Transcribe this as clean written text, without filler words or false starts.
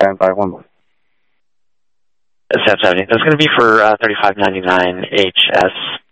751. 770. That's going to be for 3599 HS.